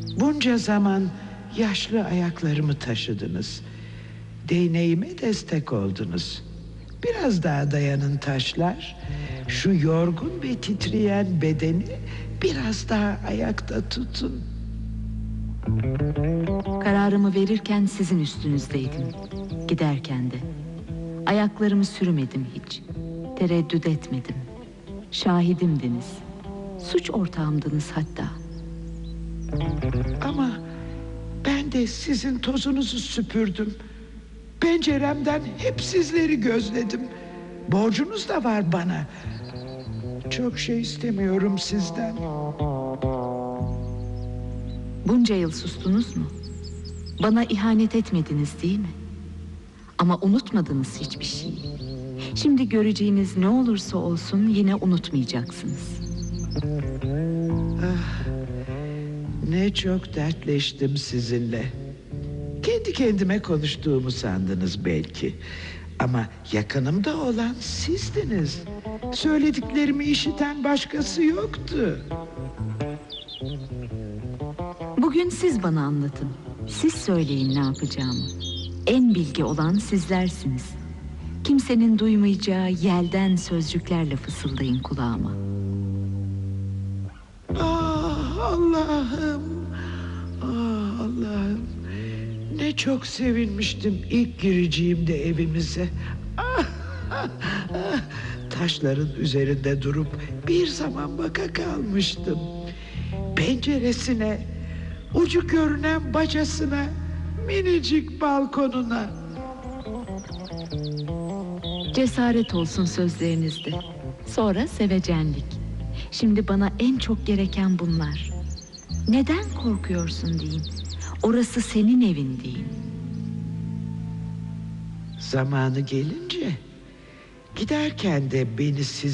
Bunca zaman yaşlı ayaklarımı taşıdınız. Değneğime destek oldunuz. Biraz daha dayanın taşlar. Şu yorgun ve titreyen bedeni biraz daha ayakta tutun. Kararımı verirken sizin üstünüzdeydim. Giderken de. Ayaklarımı sürmedim hiç. Tereddüt etmedim. Şahidimdiniz. Suç ortağımdınız hatta. Ama ben de sizin tozunuzu süpürdüm. Penceremden hep sizleri gözledim. Borcunuz da var bana. Çok şey istemiyorum sizden. Bunca yıl sustunuz mu? Bana ihanet etmediniz değil mi? Ama unutmadınız hiçbir şeyi. Şimdi göreceğiniz ne olursa olsun yine unutmayacaksınız. Ne çok dertleştim sizinle. Kendi kendime konuştuğumu sandınız belki. Ama yakınımda olan sizdiniz. Söylediklerimi işiten başkası yoktu. Bugün siz bana anlatın. Siz söyleyin ne yapacağımı. En bilgi olan sizlersiniz. Kimsenin duymayacağı yelden sözcüklerle fısıldayın kulağıma. Ah Allah'ım. Ah Allah'ım. Ne çok sevinmiştim ilk gireceğimde evimize. Taşların üzerinde durup bir zaman baka kalmıştım. Penceresine, ucu görünen bacasına, minicik balkonuna. Cesaret olsun sözlerinizde. Sonra sevecenlik. Şimdi bana en çok gereken bunlar. Neden korkuyorsun diyeyim. Orası senin evin diyeyim. Zamanı gelince giderken de beni siz